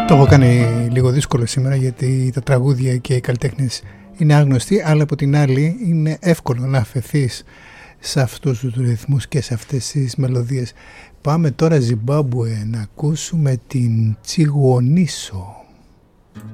Το έχω κάνει λίγο δύσκολο σήμερα γιατί τα τραγούδια και οι καλλιτέχνες είναι άγνωστοι, αλλά από την άλλη είναι εύκολο να αφαιθείς σε αυτούς τους ρυθμούς και σε αυτές τις μελωδίες. Πάμε τώρα Ζιμπάμπουε να ακούσουμε την Τσιγουονίσο.